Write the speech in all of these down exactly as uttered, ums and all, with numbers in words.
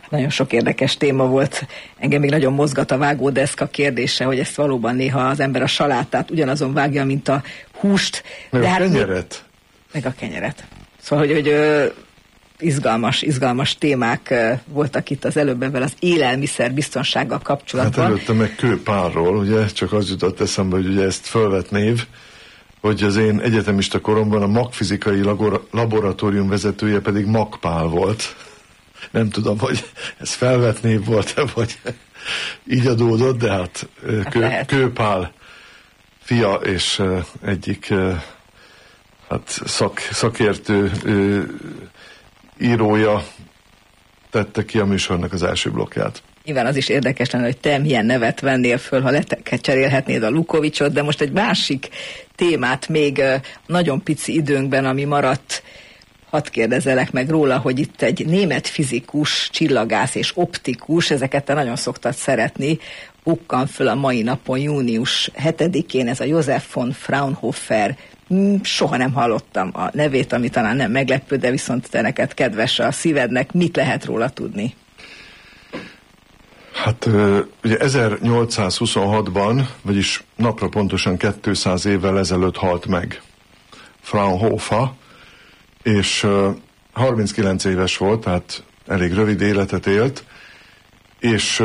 Nagyon sok érdekes téma volt. Engem még nagyon mozgat a vágódeszka kérdése, hogy ezt valóban néha az ember a salátát ugyanazon vágja, mint a húst. Meg de a hát kenyeret. Meg a kenyeret. Szóval, hogy, hogy ö, izgalmas, izgalmas témák ö, voltak itt az előbb ebben az élelmiszer biztonsággal kapcsolatban. Hát előtte meg Kőpálról, ugye, csak az jutott eszembe, hogy ugye ezt fölvett név, hogy az én egyetemista koromban a magfizikai laboratórium vezetője pedig Magpál volt. Nem tudom, hogy ez felvett név volt-e, vagy így adódott, de hát Kő, Kőpál fia és egyik hát szak, szakértő írója tette ki a műsornak az első blokkját. Nyilván az is érdekes lenne, hogy te milyen nevet vennél föl, ha lecserélhetnéd a Lukovicsot, de most egy másik témát még nagyon pici időnkben, ami maradt, hadd kérdezelek meg róla, hogy itt egy német fizikus, csillagász és optikus, ezeket te nagyon szoktad szeretni, bukkan föl a mai napon, június hetedikén, ez a Josef von Fraunhofer. Soha nem hallottam a nevét, ami talán nem meglepő, de viszont te neked kedves a szívednek. Mit lehet róla tudni? Hát ugye ezernyolcszázhuszonhatban, vagyis napra pontosan kétszáz évvel ezelőtt halt meg Fraunhofer, és harminckilenc éves volt, tehát elég rövid életet élt, és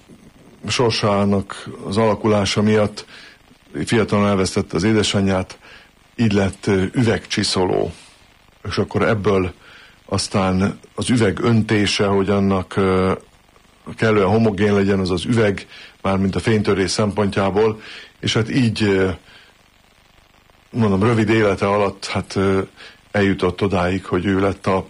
sorsának az alakulása miatt fiatalon elvesztette az édesanyját, így lett üvegcsiszoló. És akkor ebből aztán az üveg öntése, hogy annak kellően homogén legyen az az üveg, mármint a fénytörés szempontjából, és hát így, mondom, rövid élete alatt hát eljutott odáig, hogy ő lett a,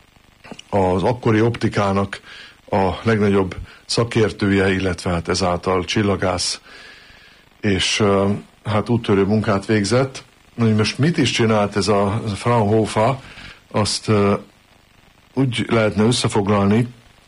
az akkori optikának a legnagyobb szakértője, illetve hát ezáltal csillagász, és hát úttörő munkát végzett. Na, hogy most mit is csinált ez a, ez a Fraunhofer, azt úgy lehetne összefoglalni,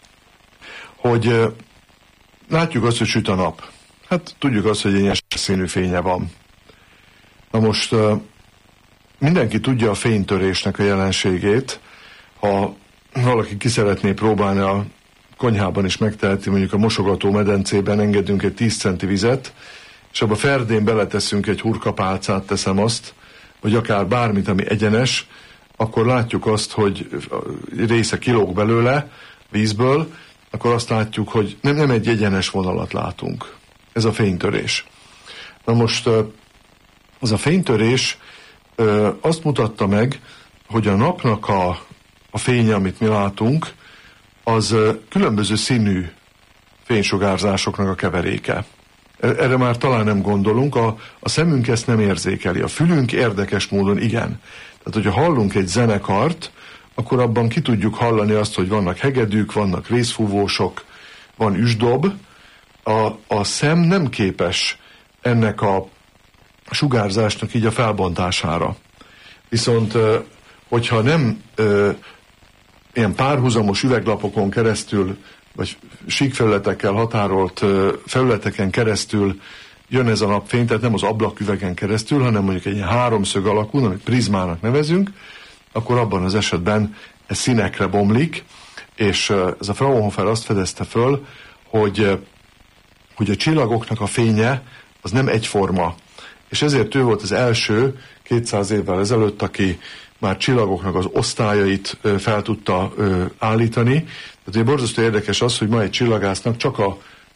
hogy látjuk azt, hogy süt a nap. Hát tudjuk azt, hogy egy színű fénye van. Na most mindenki tudja a fénytörésnek a jelenségét. Ha valaki ki szeretné próbálni, a konyhában is megteheti, mondjuk a mosogató medencében engedünk egy tíz centi vizet, és abba ferdén beleteszünk egy hurkapálcát, teszem azt, vagy akár bármit, ami egyenes, akkor látjuk azt, hogy része kilóg belőle vízből, akkor azt látjuk, hogy nem, nem egy egyenes vonalat látunk. Ez a fénytörés. Na most az a fénytörés azt mutatta meg, hogy a napnak a, a fénye, amit mi látunk, az különböző színű fénysugárzásoknak a keveréke. Erre már talán nem gondolunk, a, a szemünk ezt nem érzékeli, a fülünk érdekes módon igen. Tehát, hogyha hallunk egy zenekart, akkor abban ki tudjuk hallani azt, hogy vannak hegedűk, vannak vészfúvósok, van üsdob. A, a szem nem képes ennek a sugárzásnak így a felbontására. Viszont, hogyha nem ö, ilyen párhuzamos üveglapokon keresztül, vagy síkfelületekkel határolt ö, felületeken keresztül jön ez a napfény, tehát nem az ablaküvegen keresztül, hanem mondjuk egy ilyen háromszög alakú, amit prizmának nevezünk, akkor abban az esetben ez színekre bomlik, és ez a Fraunhofer azt fedezte föl, hogy, hogy a csillagoknak a fénye az nem egyforma. És ezért ő volt az első kétszáz évvel ezelőtt, aki már csillagoknak az osztályait fel tudta állítani. Tehát ugye borzasztó érdekes az, hogy ma egy csillagásznak csak a